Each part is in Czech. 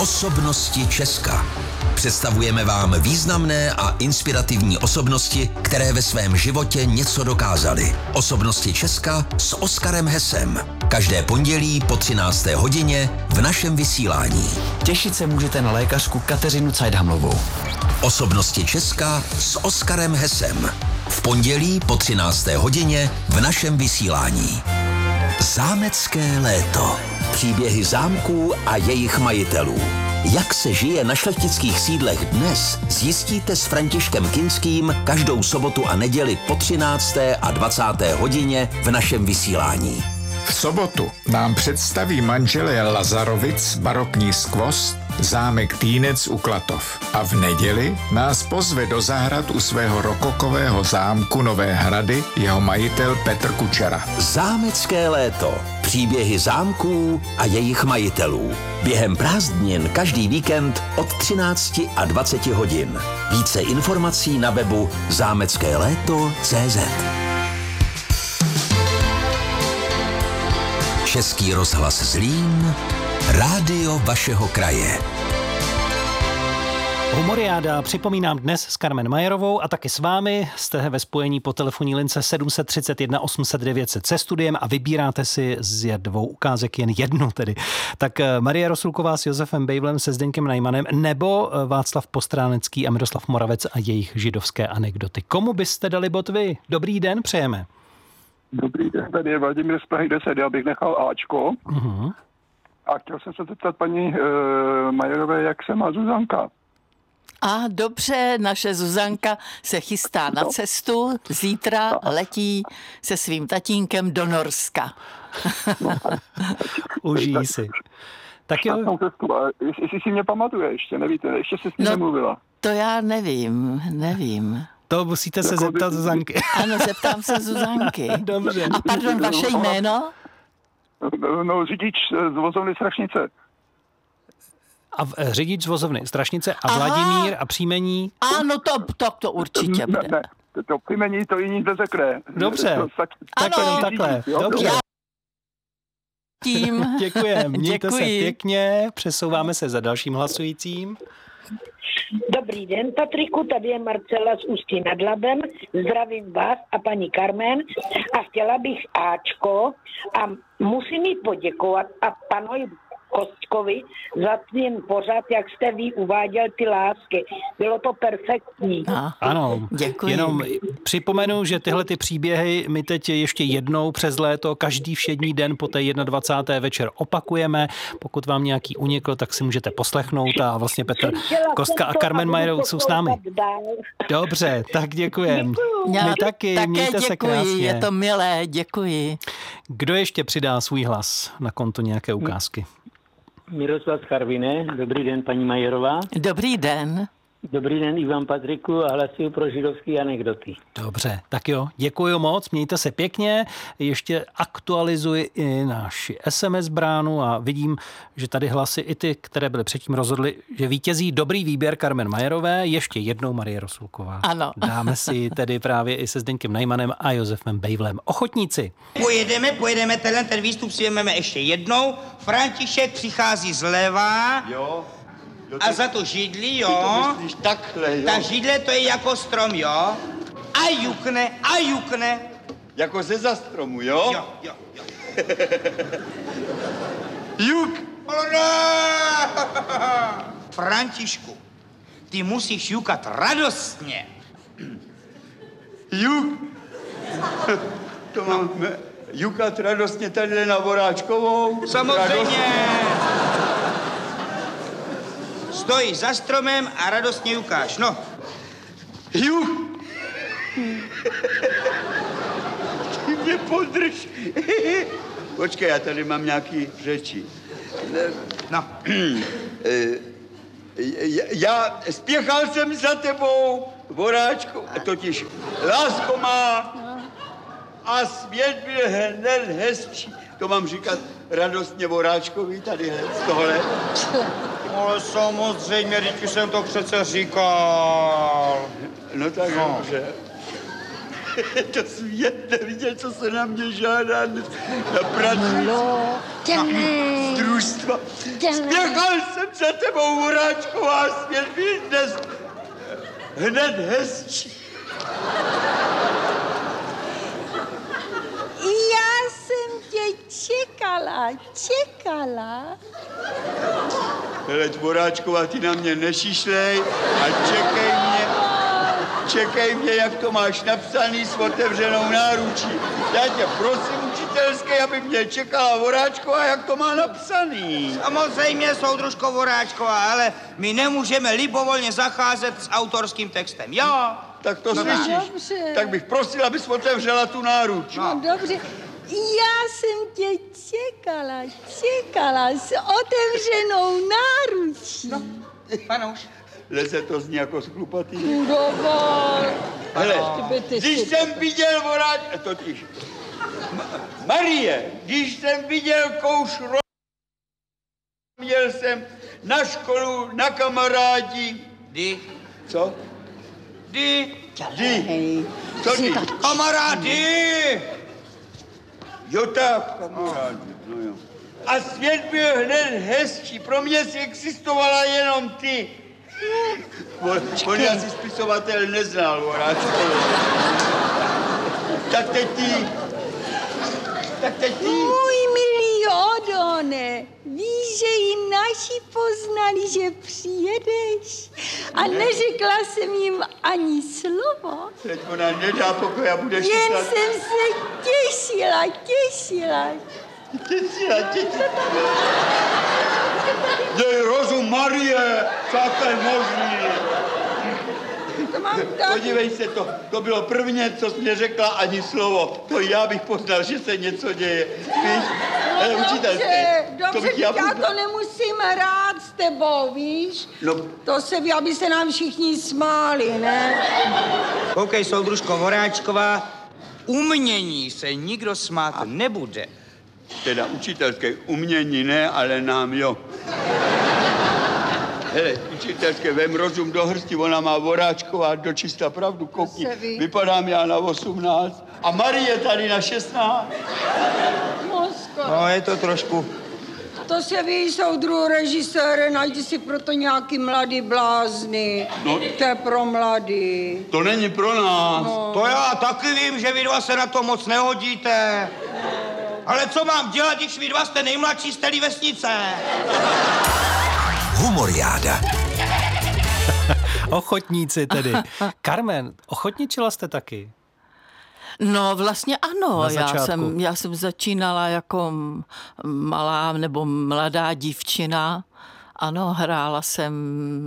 Osobnosti Česka. Představujeme vám významné a inspirativní osobnosti, které ve svém životě něco dokázaly. Osobnosti Česka s Oskarem Hesem. Každé pondělí po 13. hodině v našem vysílání. Těšit se můžete na lékařku Kateřinu Cajdhamlovou. Osobnosti Česka s Oskarem Hesem. V pondělí po 13. hodině v našem vysílání. Zámecké léto. Příběhy zámků a jejich majitelů. Jak se žije na šlechtických sídlech dnes, zjistíte s Františkem Kinským každou sobotu a neděli po 13. a 20. hodině v našem vysílání. V sobotu nám představí manželé Lazarovic barokní skvost zámek Týnec u Klatov. A v neděli nás pozve do zahrad u svého rokokového zámku Nové Hrady jeho majitel Petr Kučera. Zámecké léto. Příběhy zámků a jejich majitelů. Během prázdnin každý víkend od 13 a 20 hodin. Více informací na webu zámeckéléto.cz. Český rozhlas Zlín, rádio vašeho kraje. Humoriáda připomínám dnes s Carmen Majerovou a taky s vámi. Jste ve spojení po telefonní lince 731 800 900 se studiem a vybíráte si z dvou ukázek jen jednu tedy. Tak Marie Rosulková s Josefem Bejvlem, se Zdeňkem Najmanem nebo Václav Postránecký a Miroslav Moravec a jejich židovské anekdoty. Komu byste dali bod vy? Dobrý den, přejeme. Dobrý den, tady je Vladimír z Prahy 10, já bych nechal Ačko. Uh-huh. A chtěl jsem se zeptat paní Majerové, jak se má Zuzanka. A dobře, naše Zuzanka se chystá na cestu, zítra letí se svým tatínkem do Norska. Užijí si. Tak jo. Jestli si mě pamatuje ještě, nevíte, ještě se s ní nemluvila. To já nevím. To musíte se zeptat Zuzanky. Ano, zeptám se Zuzanky. Dobře. A pardon, vaše jméno? No, řidič z vozovny Strašnice. A řidič z vozovny Strašnice a Vladimír a příjmení? Ano, to určitě bude. Ne, to příjmení to jiný neřekne. Dobře, takhle. Dobře. Tím. Děkujeme, mějte se pěkně, přesouváme se za dalším hlasujícím. Dobrý den, Patriku, tady je Marcela z Ústí nad Labem. Zdravím vás a paní Carmen a chtěla bych Ačko a musím jí poděkovat a panu Kostkovi za ten pořad, jak jste vy uváděl ty lásky. Bylo to perfektní. Ano, děkuji. Jenom připomenu, že tyhle ty příběhy my teď ještě jednou přes léto, každý všední den po té 21. večer opakujeme. Pokud vám nějaký unikl, tak si můžete poslechnout a vlastně Petr Kostka a Carmen Majerou jsou s námi. Dobře, tak děkujeme. My taky, mějte se krásně. Je to milé, děkuji. Kdo ještě přidá svůj hlas na konto nějaké ukázky? Miroslav Charviné, dobrý den, paní Majerová. Dobrý den. Dobrý den, Ivan Patriku, a hlasuju pro židovské anekdoty. Dobře, tak jo, děkuji moc, mějte se pěkně. Ještě aktualizuji i naši SMS bránu a vidím, že tady hlasy i ty, které byly předtím rozhodly, že vítězí dobrý výběr Carmen Majerové, ještě jednou Marie Rosulková. Ano. Dáme si tedy právě i se Zdeňkem Najmanem a Josefem Bejvlem. Ochotníci. Pojedeme, ten výstup si vezmeme ještě jednou. František přichází zleva. Jo. A za to židli, jo. Ty to myslíš takhle, jo. Ta židle to je jako strom, jo. A jukne. Jako ze zastromu, jo? Jo. Juk! Františku, ty musíš jukat radostně. Juk! To máme jukat radostně tady na Voráčkovou? Samozřejmě. Stojíš za stromem a radostně jukáš, no. Juk! Ty mě podrž. Počkej, já tady mám nějaký řeči. No. Já spěchal jsem za tebou, Voráčku, totiž lásko má a svět byl hned hezčí. To mám říkat radostně Voráčkovi tady z tohle. Ale samozřejmě, teď už jsem to přece říkal. No tak dobře. To svět neviděl, co se na mě žádá dnes na práci. Z družstva. Spěchal jsem za tebou, Horáčková, svět byl dnes hned hezčí. Já jsem tě čekala. Hele, Horáčková, ty na mě nešišlej a čekej mě, jak to máš napsaný s otevřenou náručí. Já tě prosím, učitelské, aby mě čekala Horáčková, jak to má napsaný. Samozřejmě, soudružko Horáčková, ale my nemůžeme libovolně zacházet s autorským textem, jo? Tak to slyšíš. Dobře. Tak bych prosil, abys otevřela tu náruč. No dobře. Já jsem tě čekala s otevřenou náručí. No, panouš. Leze to zní jako sklupatý. Dovol. Hele, když jsem viděl totiž, Marie, když jsem viděl kouš měl jsem na školu, na kamarádi. Kdy? Co? Kdy? Co ty? Kamarády! Jo tak, kamarádi, no jo. A svět byl hned hezčí, pro mě si existovala jenom ty. On asi spisovatel neznal, Horáčku. Tak teď ty. Můj milý Odone, víš, že i naši poznali, že přijedeš? A neřekla jsem jim ani slovo. Teď ona nedá pokoj a budeš... Jen jsem se těšila. Dej rozum, Marie, co to je možný? Podívej se, to bylo prvně, co jsi mě řekla, ani slovo. To já bych poznal, že se něco děje. Víš? Dobře, já to nemusím hrát s tebou, víš? No. To se ví, aby se nám všichni smáli, ne? Koukej, soudružko Horáčková, umění se nikdo smát nebude. Teda učitelské umění ne, ale nám jo. Hele, učitelské, vem rozum do hrsti, ona má Horáčková dočista pravdu, koukni. Vypadám já na 18 a Marie tady na 16. No, je to trošku... To se ví, soudruhu režisére, najdi si proto nějaký mladý blázny. No. To je pro mladý. To není pro nás. No. To já taky vím, že vy dva se na to moc nehodíte. Ale co mám dělat, když vy dva jste nejmladší z té vesnice? Humoriáda. Ochotníci tedy. Carmen, ochotničila jste taky? No vlastně ano, Na já jsem začínala jako malá nebo mladá dívčina. Ano, hrála jsem,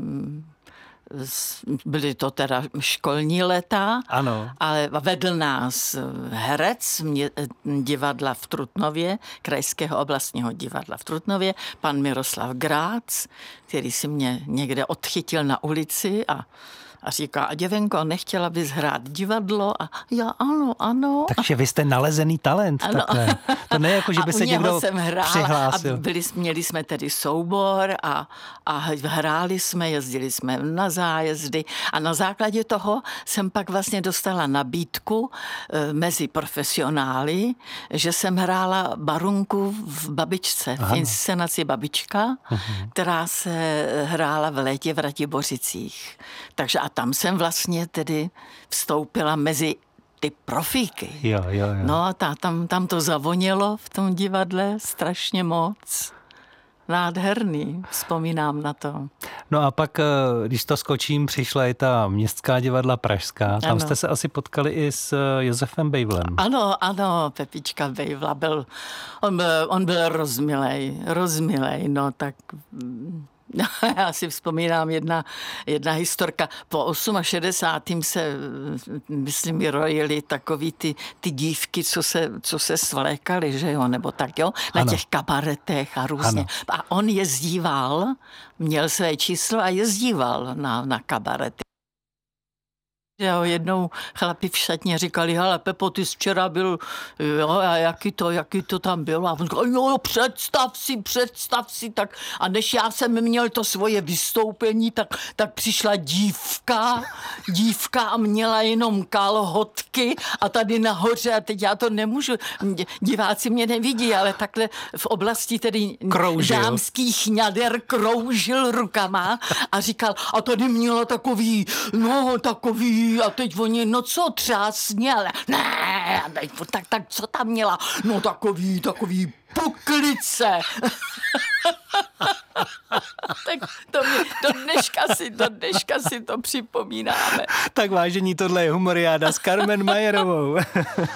byly to teda školní léta, ano. Ale vedl nás herec divadla v Trutnově, Krajského oblastního divadla v Trutnově, pan Miroslav Grác, který si mě někde odchytil na ulici a říká, a děvenko, nechtěla bys hrát divadlo? A já ano. Takže vy jste nalezený talent takhle. To ne jako, že by se někdo přihlásil. A měli jsme tedy soubor a hráli jsme, jezdili jsme na zájezdy a na základě toho jsem pak vlastně dostala nabídku mezi profesionály, že jsem hrála Barunku v Babičce, v inscenaci Babička, která se hrála v létě v Ratibořicích. Takže a tam jsem vlastně tedy vstoupila mezi ty profíky. Jo. No a tam to zavonělo v tom divadle strašně moc. Nádherný, vzpomínám na to. No a pak, když to skočím, přišla i ta městská divadla pražská. Tam jste se asi potkali i s Josefem Bejvlem. Ano, Pepička Bejvla on byl rozmilej, no tak... Já si vzpomínám jedna historka. Po 68. se, myslím, rojily takový ty dívky, co se svlékaly, že jo, nebo tak, jo, na těch kabaretech a různě. Ano. A on jezdíval, měl své číslo a jezdíval na kabarety. Jo, jednou chlapi v šatně říkali, hele Pepo, ty jsi včera byl, jo, a jaký to tam bylo? A on říkal, jo, představ si, tak a než já jsem měl to svoje vystoupení, tak přišla dívka a měla jenom kalhotky a tady nahoře, a teď já to nemůžu, diváci mě nevidí, ale takhle v oblasti tedy dámských ňader kroužil rukama a říkal, a tady měla takový, a teď oni, no co, třásně, ale ne, tak co tam měla? No takový puklice. Tak do dneška si to připomínáme. Tak vážení, tohle je Humoriáda s Carmen Majerovou.